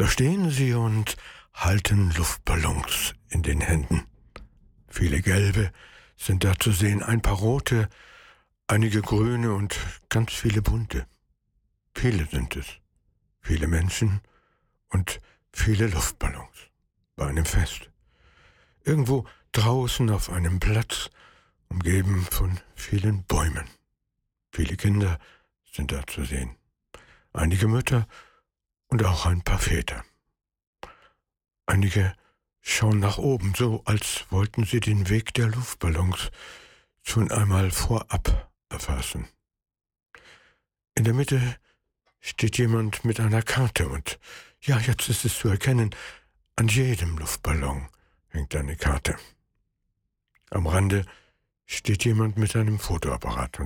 Da stehen sie und halten Luftballons in den Händen. Viele gelbe sind da zu sehen, ein paar rote, einige grüne und ganz viele bunte. Viele sind es, viele Menschen und viele Luftballons bei einem Fest. Irgendwo draußen auf einem Platz, umgeben von vielen Bäumen. Viele Kinder sind da zu sehen, einige Mütter und auch ein paar Väter. Einige schauen nach oben, so als wollten sie den Weg der Luftballons schon einmal vorab erfassen. In der Mitte steht jemand mit einer Karte und ja, jetzt ist es zu erkennen, an jedem Luftballon hängt eine Karte. Am Rande steht jemand mit einem Fotoapparat